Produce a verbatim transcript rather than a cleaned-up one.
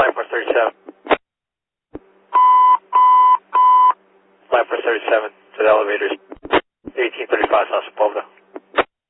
Flight four thirty-seven. Flight four thirty-seven to the elevators. eighteen thirty-five South Sepulveda.